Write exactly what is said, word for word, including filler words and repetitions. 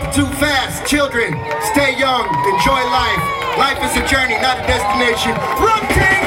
too fast. Children, stay young, enjoy life. Life is a journey, not a destination. Run team!